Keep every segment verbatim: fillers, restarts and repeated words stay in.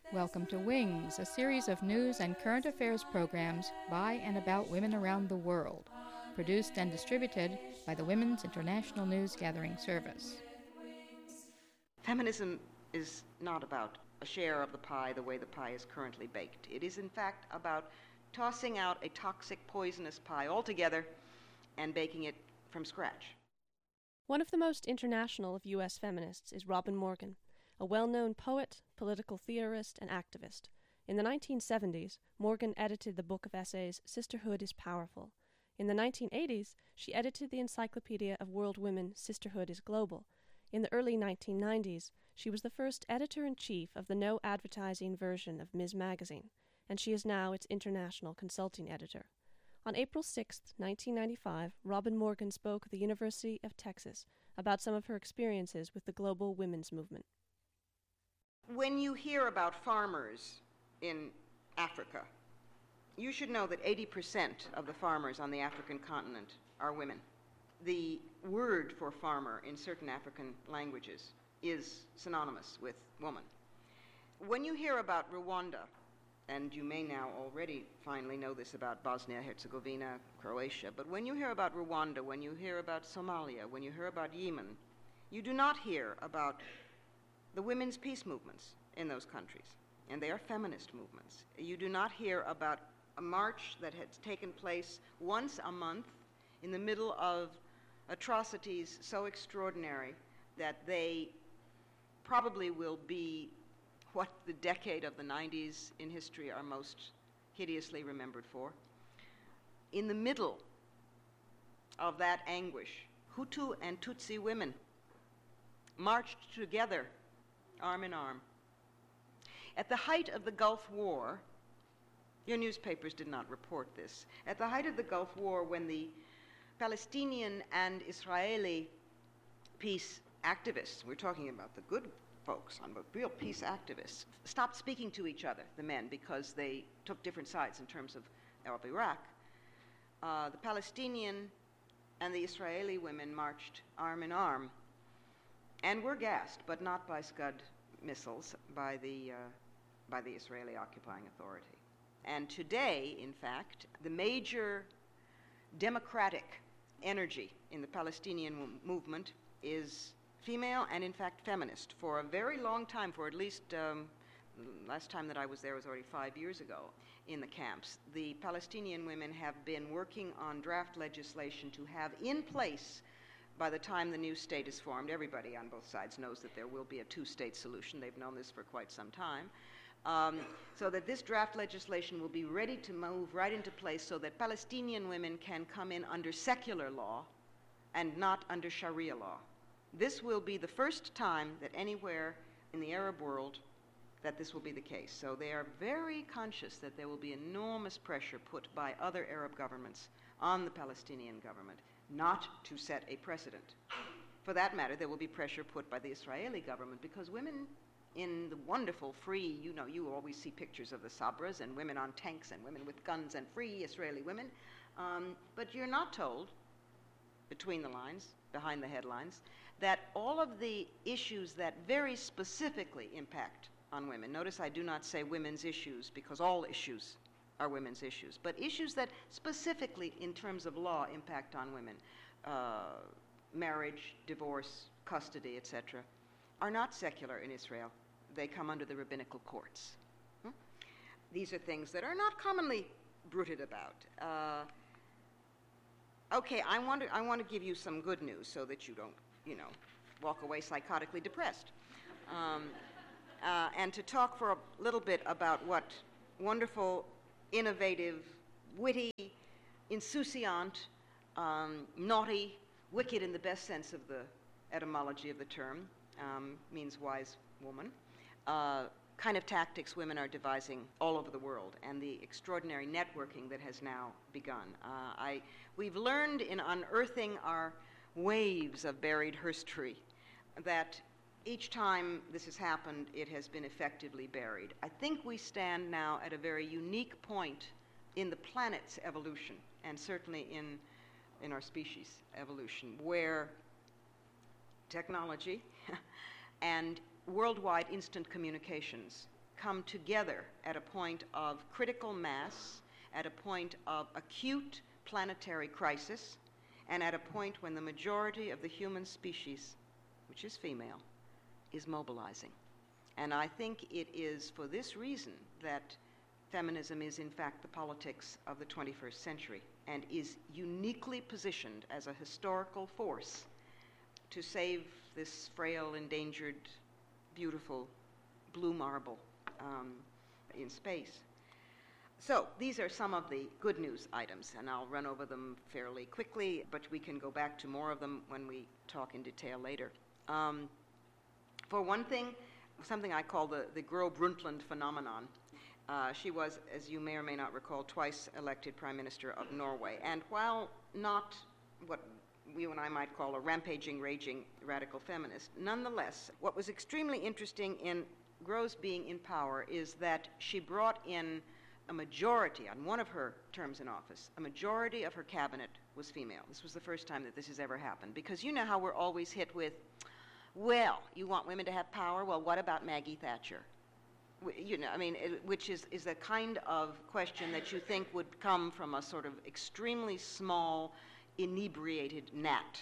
Welcome to Wings, a series of news and current affairs programs by and about women around the world, produced and distributed by the Women's International News Gathering Service. Feminism is not about a share of the pie the way the pie is currently baked. It is, in fact, about tossing out a toxic, poisonous pie altogether and baking it from scratch. One of the most international of U S feminists is Robin Morgan, a well-known poet, political theorist, and activist. In the nineteen seventies, Morgan edited the book of essays Sisterhood is Powerful. In the nineteen eighties, she edited the Encyclopedia of World Women Sisterhood is Global. In the early nineteen nineties, she was the first editor-in-chief of the no-advertising version of Ms. Magazine, and she is now its international consulting editor. On April sixth, nineteen ninety-five, Robin Morgan spoke at the University of Texas about some of her experiences with the global women's movement. When you hear about farmers in Africa, you should know that eighty percent of the farmers on the African continent are women. The word for farmer in certain African languages is synonymous with woman. When you hear about Rwanda, and you may now already finally know this about Bosnia, Herzegovina, Croatia, but when you hear about Rwanda, when you hear about Somalia, when you hear about Yemen, you do not hear about the women's peace movements in those countries, and they are feminist movements. You do not hear about a march that has taken place once a month in the middle of atrocities so extraordinary that they probably will be what the decade of the nineties in history are most hideously remembered for. In the middle of that anguish, Hutu and Tutsi women marched together arm in arm. At the height of the Gulf War, your newspapers did not report this, at the height of the Gulf War, when the Palestinian and Israeli peace activists, we're talking about the good folks, on real peace activists, stopped speaking to each other, the men, because they took different sides in terms of, of Iraq. Uh, the Palestinian and the Israeli women marched arm in arm and were gassed, but not by Scud missiles, by the, uh, by the Israeli occupying authority. And today, in fact, the major democratic energy in the Palestinian w- movement is female and, in fact, feminist. For a very long time, for at least um, last time that I was there was already five years ago in the camps, the Palestinian women have been working on draft legislation to have in place by the time the new state is formed. Everybody on both sides knows that there will be a two-state solution. They've known this for quite some time. Um, so that this draft legislation will be ready to move right into place so that Palestinian women can come in under secular law and not under Sharia law. This will be the first time that anywhere in the Arab world that this will be the case. So they are very conscious that there will be enormous pressure put by other Arab governments on the Palestinian government not to set a precedent. For that matter, there will be pressure put by the Israeli government, because women in the wonderful free, you know, you always see pictures of the Sabras and women on tanks and women with guns and free Israeli women, um, but you're not told, between the lines, behind the headlines, that all of the issues that very specifically impact on women, notice I do not say women's issues because all issues are women's issues, but issues that specifically in terms of law impact on women, uh, marriage, divorce, custody, et cetera, are not secular in Israel. They come under the rabbinical courts. Hmm? These are things that are not commonly bruited about. Uh, okay, I want to I want to give you some good news so that you don't, you know, walk away psychotically depressed. Um, uh, and to talk for a little bit about what wonderful, innovative, witty, insouciant, um, naughty, wicked in the best sense of the etymology of the term, um, means wise woman, uh, kind of tactics women are devising all over the world, and the extraordinary networking that has now begun. Uh, I, we've learned in unearthing our waves of buried herstory that each time this has happened, it has been effectively buried. I think we stand now at a very unique point in the planet's evolution, and certainly in, in our species' evolution, where technology and worldwide instant communications come together at a point of critical mass, at a point of acute planetary crisis, and at a point when the majority of the human species, which is female, is mobilizing. And I think it is for this reason that feminism is in fact the politics of the twenty-first century and is uniquely positioned as a historical force to save this frail, endangered, beautiful blue marble um, in space. So these are some of the good news items, and I'll run over them fairly quickly, but we can go back to more of them when we talk in detail later. Um, for one thing, something I call the, the Gro Brundtland phenomenon. Uh, she was, as you may or may not recall, twice elected Prime Minister of Norway. And while not what you and I might call a rampaging, raging radical feminist, nonetheless, what was extremely interesting in Gro's being in power is that she brought in a majority, on one of her terms in office, a majority of her cabinet was female. This was the first time that this has ever happened. Because you know how we're always hit with, well, you want women to have power? Well, what about Maggie Thatcher? You know, I mean, it, which is, is the kind of question that you think would come from a sort of extremely small, inebriated gnat.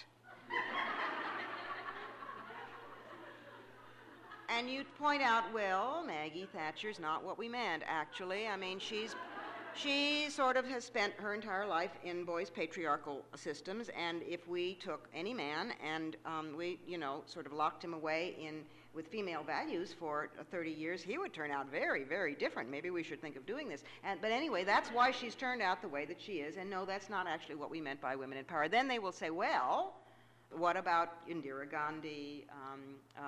And you'd point out, well, Maggie Thatcher's not what we meant, actually. I mean, she's, she sort of has spent her entire life in boys' patriarchal systems, and if we took any man and um, we, you know, sort of locked him away in with female values for uh, thirty years, he would turn out very, very different. Maybe we should think of doing this. And, but anyway, that's why she's turned out the way that she is, and no, that's not actually what we meant by women in power. Then they will say, well, what about Indira Gandhi, um,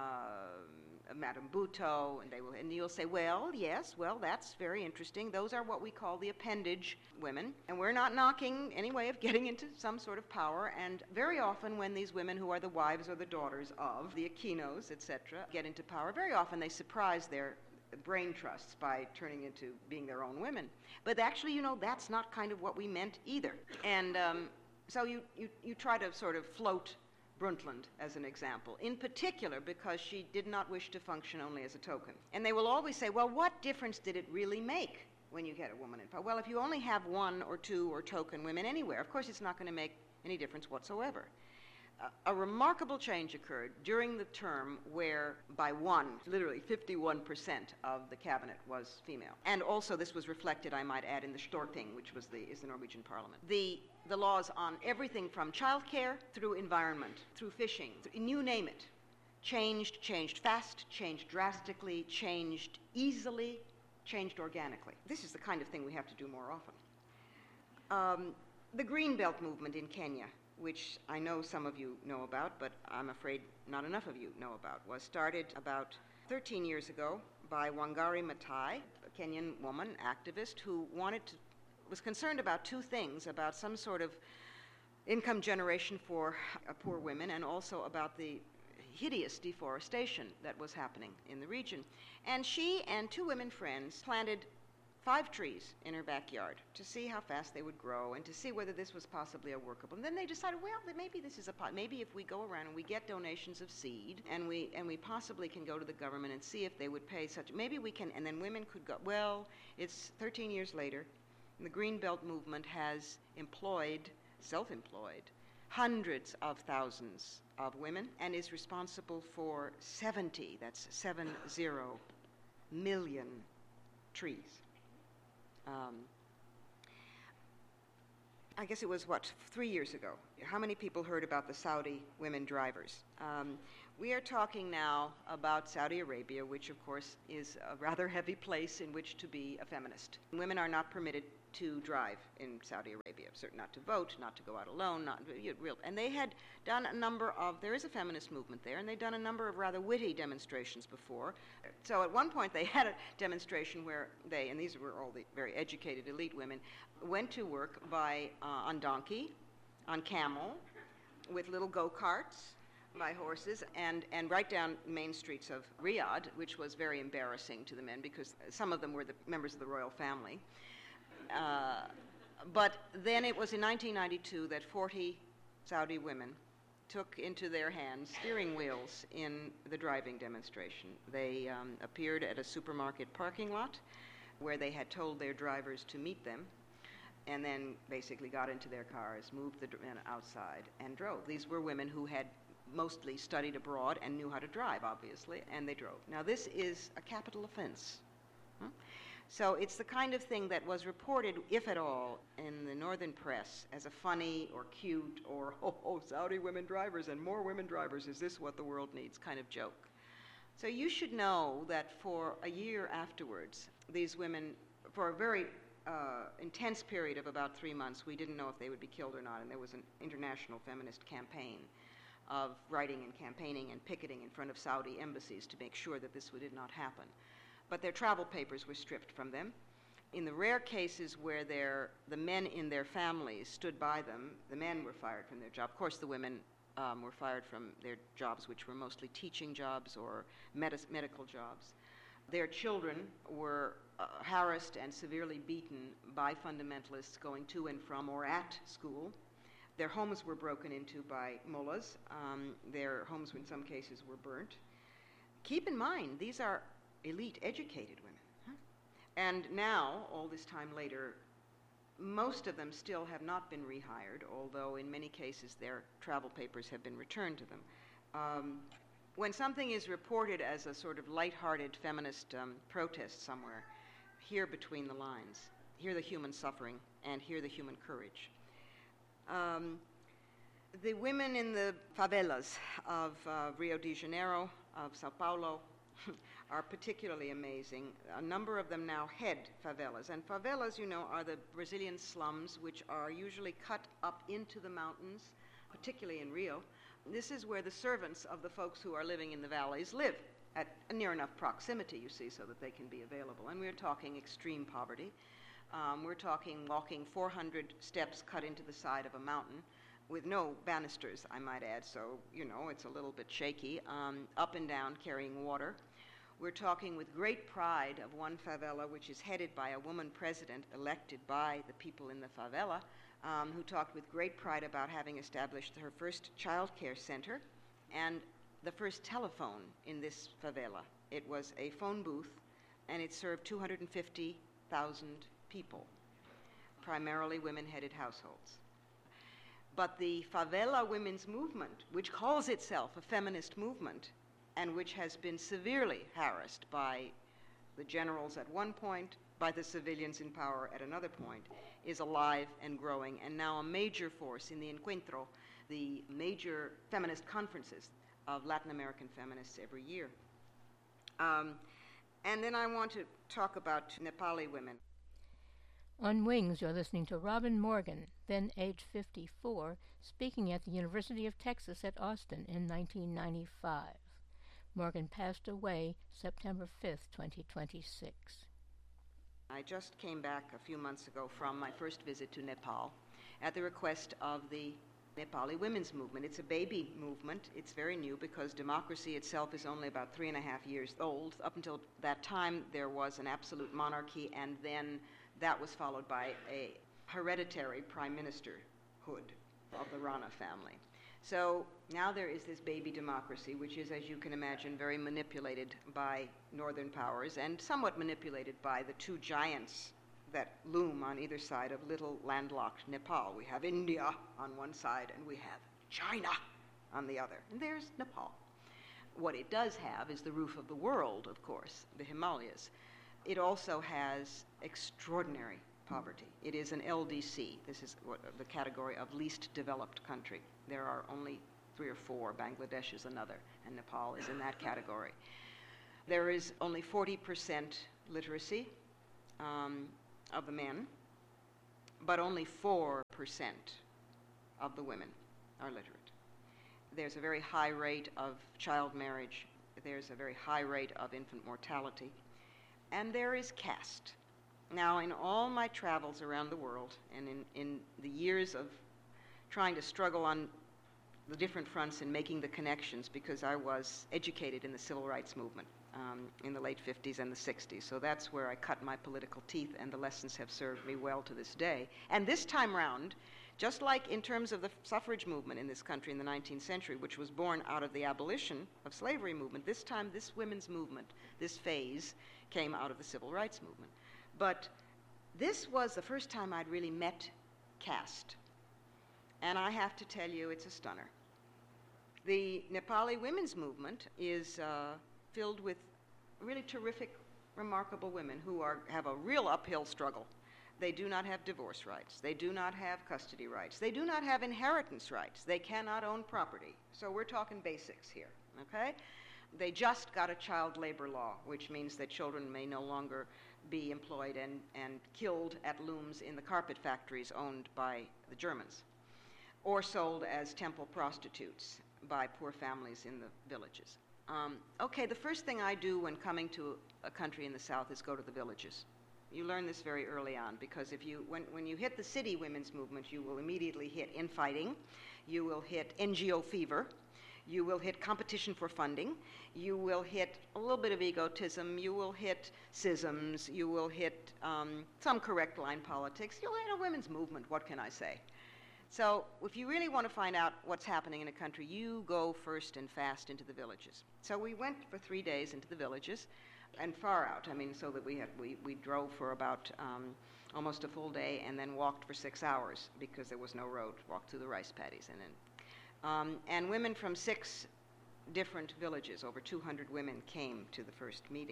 uh, Madame Bhutto, and they will, and you'll say, well, yes, well, that's very interesting. Those are what we call the appendage women, and we're not knocking any way of getting into some sort of power. And very often, when these women who are the wives or the daughters of the Aquinos, et cetera, get into power, very often they surprise their brain trusts by turning into being their own women. But actually, you know, that's not kind of what we meant either. And um, so you, you you try to sort of float Brundtland as an example, in particular because she did not wish to function only as a token. And they will always say, well, what difference did it really make when you get a woman in power? Well, if you only have one or two or token women anywhere, of course it's not going to make any difference whatsoever. Uh, a remarkable change occurred during the term where by one, literally fifty-one percent of the cabinet was female. And also this was reflected, I might add, in the Storting, which was the, is the Norwegian parliament. The the laws on everything from childcare through environment, through fishing, th- you name it, changed, changed fast, changed drastically, changed easily, changed organically. This is the kind of thing we have to do more often. Um, the Green Belt movement in Kenya, which I know some of you know about, but I'm afraid not enough of you know about, was started about thirteen years ago by Wangari Maathai, a Kenyan woman, activist, who wanted to was concerned about two things, about some sort of income generation for uh, poor women and also about the hideous deforestation that was happening in the region. And she and two women friends planted five trees in her backyard to see how fast they would grow and to see whether this was possibly a workable. And then they decided, well, that maybe this is a po- maybe if we go around and we get donations of seed and we and we possibly can go to the government and see if they would pay such, maybe we can, and then women could go. Well, it's thirteen years later. The Green Belt movement has employed, self-employed, hundreds of thousands of women and is responsible for seventy, that's seven zero, million trees. Um, I guess it was, what, three years ago. How many people heard about the Saudi women drivers? Um, we are talking now about Saudi Arabia, which of course is a rather heavy place in which to be a feminist. Women are not permitted to drive in Saudi Arabia, certainly not to vote, not to go out alone, not you know, real. And they had done a number of, there is a feminist movement there, and they'd done a number of rather witty demonstrations before. So at one point they had a demonstration where they, and these were all the very educated elite women, went to work by uh, on donkey, on camel, with little go-karts, by horses, and, and right down main streets of Riyadh, which was very embarrassing to the men because some of them were the members of the royal family. Uh, but then it was in nineteen ninety-two that forty Saudi women took into their hands steering wheels in the driving demonstration. They um, appeared at a supermarket parking lot where they had told their drivers to meet them, and then basically got into their cars, moved the dr- outside, and drove. These were women who had mostly studied abroad and knew how to drive, obviously, and they drove. Now, this is a capital offense. Huh? So it's the kind of thing that was reported, if at all, in the northern press as a funny or cute or, oh, oh, Saudi women drivers and more women drivers, is this what the world needs, kind of joke. So you should know that for a year afterwards, these women, for a very uh, intense period of about three months, we didn't know if they would be killed or not, and there was an international feminist campaign of writing and campaigning and picketing in front of Saudi embassies to make sure that this did not happen. But their travel papers were stripped from them. In the rare cases where their, the men in their families stood by them, the men were fired from their job. Of course, the women um, were fired from their jobs, which were mostly teaching jobs or medis- medical jobs. Their children were uh, harassed and severely beaten by fundamentalists going to and from or at school. Their homes were broken into by mullahs. Um, their homes, in some cases, were burnt. Keep in mind, these are elite, educated women. Huh? And now, all this time later, most of them still have not been rehired, although in many cases their travel papers have been returned to them. Um, when something is reported as a sort of lighthearted feminist um, protest somewhere, hear between the lines, hear the human suffering, and hear the human courage. Um, the women in the favelas of uh, Rio de Janeiro, of Sao Paulo, are particularly amazing. A number of them now head favelas. And favelas, you know, are the Brazilian slums, which are usually cut up into the mountains, particularly in Rio. This is where the servants of the folks who are living in the valleys live, at a near enough proximity, you see, so that they can be available. And we're talking extreme poverty. Um, we're talking walking four hundred steps cut into the side of a mountain with no banisters, I might add, so, you know, it's a little bit shaky, um, up and down carrying water. We're talking with great pride of one favela, which is headed by a woman president elected by the people in the favela, um, who talked with great pride about having established her first child care center and the first telephone in this favela. It was a phone booth, and it served two hundred fifty thousand people, primarily women-headed households. But the favela women's movement, which calls itself a feminist movement, and which has been severely harassed by the generals at one point, by the civilians in power at another point, is alive and growing, and now a major force in the Encuentro, the major feminist conferences of Latin American feminists every year. Um, and then I want to talk about Nepali women. On Wings, you're listening to Robin Morgan, then age fifty-four, speaking at the University of Texas at Austin in nineteen ninety-five. Morgan passed away September fifth, twenty twenty-six. I just came back a few months ago from my first visit to Nepal at the request of the Nepali women's movement. It's a baby movement. It's very new because democracy itself is only about three and a half years old. Up until that time, there was an absolute monarchy, and then that was followed by a hereditary prime ministerhood of the Rana family. So now there is this baby democracy, which is, as you can imagine, very manipulated by northern powers and somewhat manipulated by the two giants that loom on either side of little landlocked Nepal. We have India on one side and we have China on the other. And there's Nepal. What it does have is the roof of the world, of course, the Himalayas. It also has extraordinary poverty. It is an L D C. This is what, the category of least developed country. There are only three or four. Bangladesh is another, and Nepal is in that category. There is only forty percent literacy um, of the men, but only four percent of the women are literate. There's a very high rate of child marriage. There's a very high rate of infant mortality. And there is caste. Now, in all my travels around the world, and in, in the years of trying to struggle on the different fronts and making the connections, because I was educated in the civil rights movement um, in the late fifties and the sixties, so that's where I cut my political teeth, and the lessons have served me well to this day. And this time round, Just like in terms of the suffrage movement in this country in the nineteenth century, which was born out of the abolition of slavery movement, this time this women's movement, this phase, came out of the civil rights movement. But this was the first time I'd really met caste. And I have to tell you, it's a stunner. The Nepali women's movement is uh, filled with really terrific, remarkable women who are, have a real uphill struggle. They do not have divorce rights. They do not have custody rights. They do not have inheritance rights. They cannot own property. So we're talking basics here, okay? They just got a child labor law, which means that children may no longer be employed and, and killed at looms in the carpet factories owned by the Germans, or sold as temple prostitutes by poor families in the villages. Um, okay, the first thing I do when coming to a country in the South is go to the villages. You learn this very early on, because if you, when, when you hit the city women's movement, you will immediately hit infighting, you will hit N G O fever, you will hit competition for funding, you will hit a little bit of egotism, you will hit schisms, you will hit um, some correct line politics, you'll hit a women's movement, what can I say? So if you really want to find out what's happening in a country, you go first and fast into the villages. So we went for three days into the villages, and far out. I mean, so that we had we, we drove for about um, almost a full day, and then walked for six hours because there was no road. Walked through the rice paddies, and then um, and women from six different villages, over two hundred women, came to the first meeting,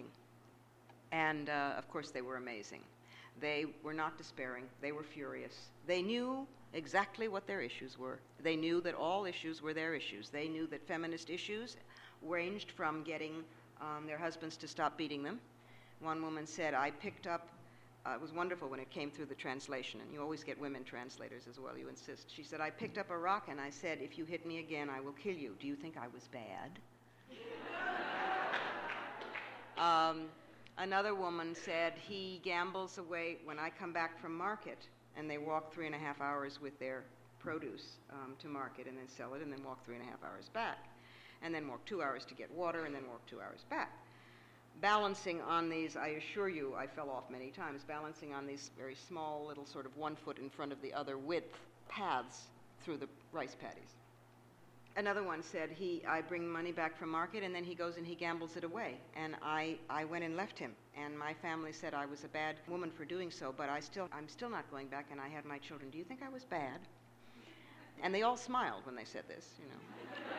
and uh, of course they were amazing. They were not despairing. They were furious. They knew exactly what their issues were. They knew that all issues were their issues. They knew that feminist issues ranged from getting Um, their husbands to stop beating them. One woman said, I picked up, uh, it was wonderful when it came through the translation, and you always get women translators as well, you insist. She said, I picked up a rock and I said, if you hit me again, I will kill you. Do you think I was bad? um, another woman said, he gambles away when I come back from market, and they walk three and a half hours with their produce um, to market and then sell it and then walk three and a half hours back. And then walk two hours to get water, and then walk two hours back. Balancing on these, I assure you, I fell off many times, balancing on these very small little sort of one foot in front of the other width paths through the rice paddies. Another one said, he, I bring money back from market, and then he goes and he gambles it away. And I, I went and left him, and my family said I was a bad woman for doing so, but I still, I'm still not going back, and I had my children. Do you think I was bad? And they all smiled when they said this, you know.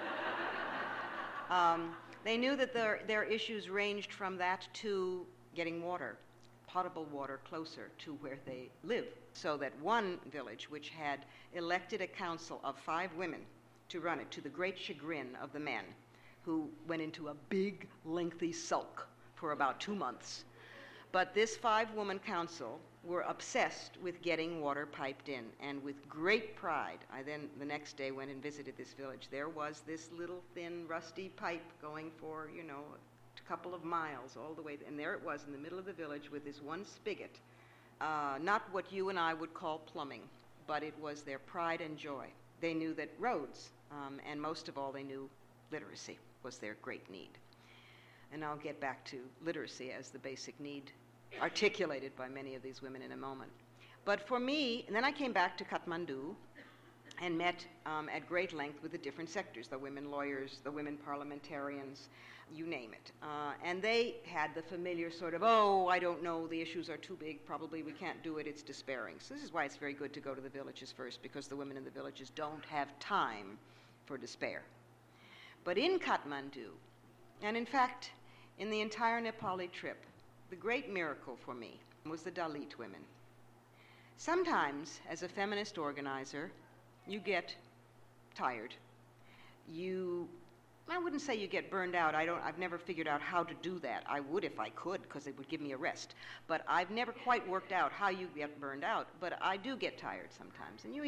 Um, they knew that their, their issues ranged from that to getting water, potable water, closer to where they live. So that one village, which had elected a council of five women to run it, to the great chagrin of the men, who went into a big, lengthy sulk for about two months. But this five-woman council were obsessed with getting water piped in, and with great pride, I then the next day went and visited this village. There was this little thin rusty pipe going for, you know, a couple of miles all the way, and there it was in the middle of the village with this one spigot, uh, not what you and I would call plumbing, but it was their pride and joy. They knew that roads, um, and most of all they knew literacy was their great need. And I'll get back to literacy as the basic need articulated by many of these women in a moment. But for me, and then I came back to Kathmandu and met um, at great length with the different sectors, the women lawyers, the women parliamentarians, you name it. Uh, and they had the familiar sort of, oh, I don't know, the issues are too big, probably we can't do it, it's despairing. So this is why it's very good to go to the villages first, because the women in the villages don't have time for despair. But in Kathmandu, and in fact, in the entire Nepali trip, the great miracle for me was the Dalit women. Sometimes, as a feminist organizer, you get tired. You, I wouldn't say you get burned out. I don't, I've never figured out how to do that. I would if I could, because it would give me a rest. But I've never quite worked out how you get burned out. But I do get tired sometimes. And you